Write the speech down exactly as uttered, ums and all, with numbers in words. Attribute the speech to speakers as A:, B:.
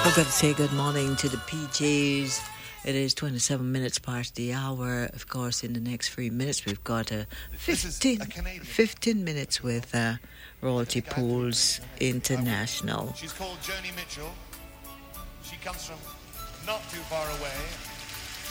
A: We've got to say good morning to the P Js. It is twenty-seven minutes past the hour. Of course, in the next three minutes, we've got uh, fifteen, fifteen minutes with uh, Royalty Pools International.
B: She's called Joni Mitchell. She comes from not too far away.